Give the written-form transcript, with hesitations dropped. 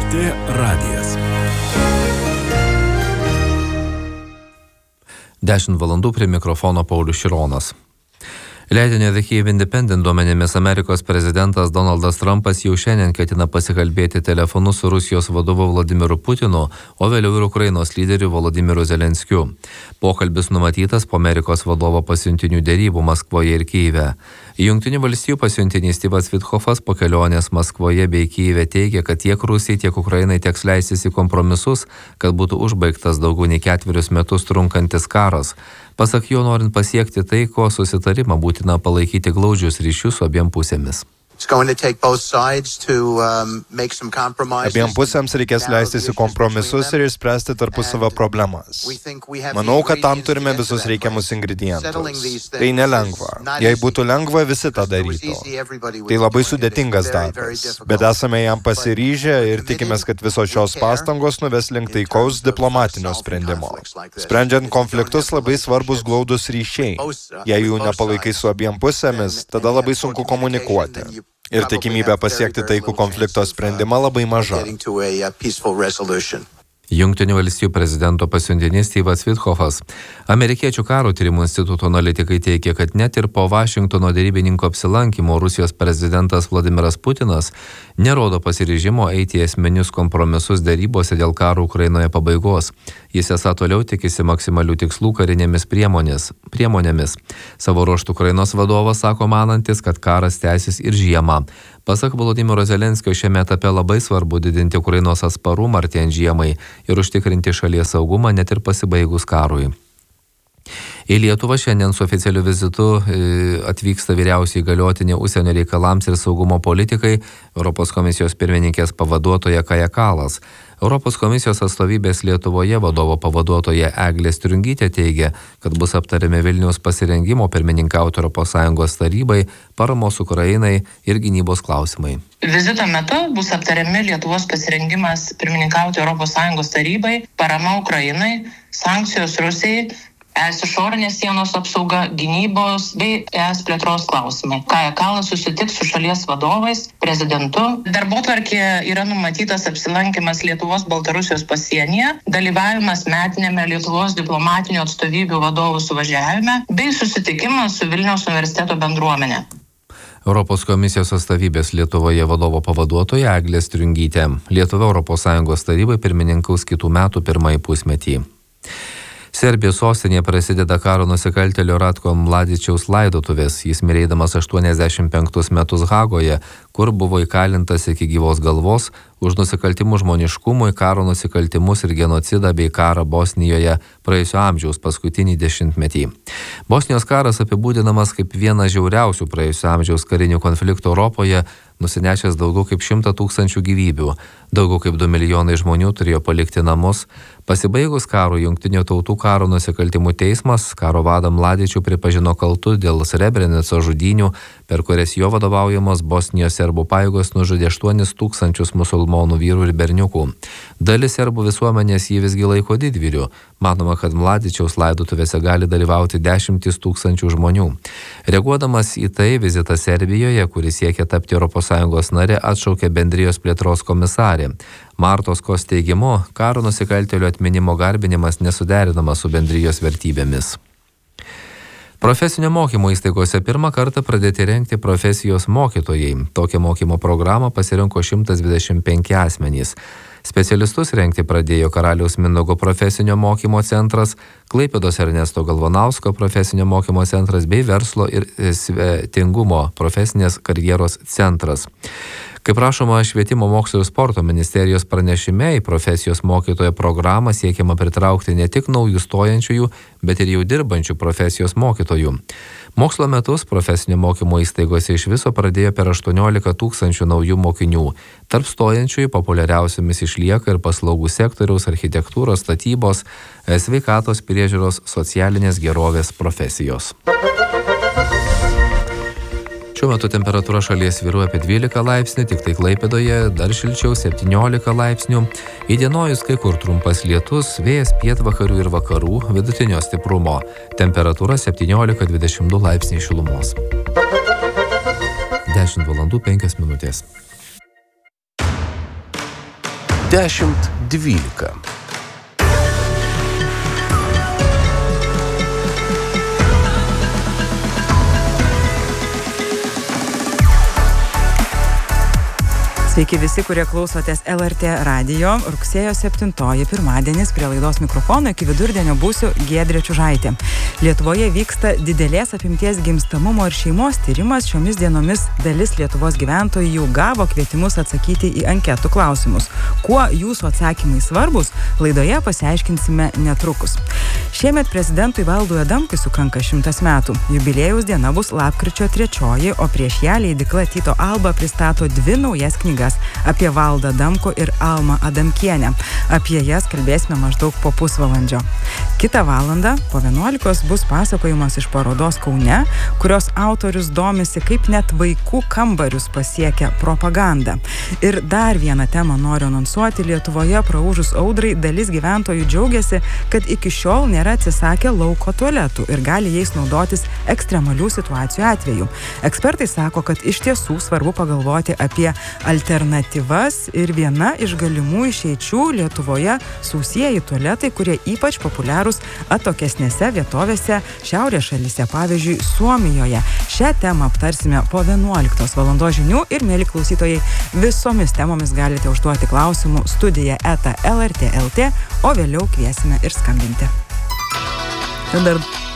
LRT radijas. 10 valandų prie mikrofono Paulius Šironas. Leidinio The Kyiv Independent duomenimis Amerikos prezidentas Donaldas Trumpas jau šiandien ketina pasikalbėti telefonu su Rusijos vadovu Vladimiru Putinu, o vėliau ir Ukrainos lyderiu Volodymyru Zelenskiu. Pokalbis numatytas po Amerikos vadovo pasiuntinių dėrybų Maskvoje ir Kyjive. Jungtinių valstijų pasiuntinys Styvas Vitkofas po kelionės Maskvoje bei Kyjive teigia, kad tiek Rusijai, tiek Ukrainai teks leistis į kompromisus, kad būtų užbaigtas daugiau nei 4 metus trunkantis karas. Pasak jo, norint pasiekti taiko susitarimą, būtina palaikyti glaudžius ryšius su abiem pusėmis. Abiem pusėms reikės leistis į kompromisus ir išspręsti tarpusavio problemas. Manau, kad tam turime visus reikiamus ingredientus. Tai nelengva. Jei būtų lengva, visi tą darytų. Tai labai sudėtingas darbas. Bet esame jam pasiryžę ir tikimės, kad visos šios pastangos nuves link taikaus diplomatinio sprendimo. Sprendžiant konfliktus labai svarbus glaudus ryšiai. Jei jų nepalaikai su abiem pusėmis, tada labai sunku komunikuoti. Ir tikimybė pasiekti taikų konflikto sprendimą labai maža. Jungtinių valstijų prezidento pasiuntinys Styvas Vitkofas. Amerikiečių karo tyrimų instituto analitikai teigia, kad net ir po Vašingtono derybininko apsilankymo Rusijos prezidentas Vladimiras Putinas nerodo pasiryžimo eiti į esminius kompromisus derybose dėl karo Ukrainoje pabaigos. Jis esą toliau tikisi maksimalių tikslų karinėmis priemonėmis. Savo ruožtu Ukrainos vadovas sako manantis, kad karas tęsis ir žiemą. Pasak Volodymyro Zelenskio, šiame etape labai svarbu didinti Ukrainos atsparumą artėjant žiemai ir užtikrinti šalies saugumą net ir pasibaigus karui. Į Lietuvą šiandien su oficialiu vizitu atvyksta vyriausiai įgaliotinė užsienio reikalams ir saugumo politikai Europos komisijos pirmininkės pavaduotoja Kaja Kallas. Europos komisijos atstovybės Lietuvoje vadovo pavaduotoja Eglė Striungytė teigia, kad bus aptariami Vilniaus pasirengimo pirmininkauti ES tarybai, paramos Ukrainai ir gynybos klausimai. Vizito metu bus aptariami Lietuvos pasirengimas pirmininkauti ES tarybai, parama Ukrainai, sankcijos Rusijai, ES išorinės sienos apsauga, gynybos bei ES plėtros klausimai. Kaja Kallas susitiks su šalies vadovais, prezidentu. Darbotvarkėje yra numatytas apsilankymas Lietuvos-Baltarusijos pasienyje, dalyvavimas metinėme Lietuvos diplomatinių atstovybių vadovų suvažiavime bei susitikimas su Vilniaus universiteto bendruomenė. Europos komisijos atstovybės Lietuvoje vadovo pavaduotoja Eglė Striungytė. Lietuva ES tarybai pirmininkaus kitų metų pirmąjį pusmetį. Serbijos sostinėje prasideda karo nusikaltėlio Ratko Mladičiaus laidotuvės. Jis mirė eidamas 85 metus Hagoje, kur buvo įkalintas iki gyvos galvos už nusikaltimus žmoniškumui, karo nusikaltimus ir genocidą bei karą Bosnijoje praėjusio amžiaus paskutinį dešimtmetį. Bosnijos karas apibūdinamas kaip vienas žiauriausių praėjusio amžiaus karinių konfliktų Europoje, nusinešęs daugiau kaip 100 000 gyvybių. Daugiau kaip 2 milijonai žmonių turėjo palikti namus. Pasibaigus karui Jungtinių tautų karo nusikaltimų teismas karo vadą Mladičių pripažino kaltu dėl Srebrenicos žudynių, per kurias jo vadovaujamos Bosnijos serbų pajėgos nužudė 8 000 musulmonų vyrų ir berniukų. Dalis serbų visuomenės jį visgi laiko didvyriu. Manoma, kad Mladičiaus laidotuvėse gali dalyvauti 10 000 žmonių. Reaguodamas į tai, vizitas Serbijoje, kuris siekia tapti ES narė, atšaukė bendrijos plėtros komisarė. Martos Kos teigimu, karo nusikaltėlių atminimo garbinimas nesuderinamas su bendrijos vertybėmis. Profesinio mokymo įstaigose pirmą kartą pradėti rengti profesijos mokytojai. Tokią mokymo programą pasirinko 125 asmenys. Specialistus rengti pradėjo Karaliaus Mindaugo profesinio mokymo centras, Klaipėdos Ernesto Galvanausko profesinio mokymo centras bei Verslo ir svetingumo profesinės karjeros centras. Kaip rašoma Švietimo mokslo ir sporto ministerijos pranešime, į profesijos mokytojo programą siekiama pritraukti ne tik naujų stojančiųjų, bet ir jau dirbančių profesijos mokytojų. Mokslo metus profesinio mokymo įstaigose iš viso pradėjo per 18 000 naujų mokinių. Tarp stojančiųjų populiariausiamis išlieka ir paslaugų sektoriaus, architektūros, statybos, sveikatos priežiūros, socialinės gerovės profesijos. Šiuo metu temperatūra šalies svyruoja apie 12 laipsnių, tik tai Klaipėdoje dar šilčiau 17 laipsnių. Įdienojus kai kur trumpas lietus, vėjas pietvakarių ir vakarų, vidutinio stiprumo. Temperatūra 17-22 laipsniai šilumos. 10 valandų 5 minutės. 10-12. Sveiki visi, kurie klausotės LRT radijo. Rugsėjo 7, pirmadienis, prie laidos mikrofono iki vidurdienio būsiu Giedrė Čiužaitė. Lietuvoje vyksta didelės apimties gimstamumo ir šeimos tyrimas. Šiomis dienomis dalis Lietuvos gyventojų jau gavo kvietimus atsakyti į anketų klausimus. Kuo jūsų atsakymai svarbus, laidoje pasiaiškinsime netrukus. Šiemet prezidentui Valdui Adamkui sukanka 100 metų. Jubiliejaus diena bus lapkričio 3, o prieš ją leidykla Tyto Alba pristato 2 naujas knygas apie Valdą Adamkų ir Almą Adamkienę. Apie jas kalbėsime maždaug po pusvalandžio. Kitą valandą po 11 bus pasakojimas iš parodos Kaune, kurios autorius domisi, kaip net vaikų kambarius pasiekia propaganda. Ir dar vieną temą noriu anonsuoti. Lietuvoje praūžus audrai dalis gyventojų džiaugiasi, kad iki šiol nėra atsisakę lauko tualetų ir gali jais naudotis ekstremalių situacijų atveju. Ekspertai sako, kad iš tiesų svarbu pagalvoti apie alternatyvas ir viena iš galimų išeičių Lietuvoje sausieji tualetai, kurie ypač populiarūs atokesnėse vietovėse šiaurės šalyse, pavyzdžiui, Suomijoje. Šią temą aptarsime po 11 valandos žinių ir, mėly klausytojai, visomis temomis galite užduoti klausimų studija@lrt.lt, o vėliau kviesime ir skambinti. Dar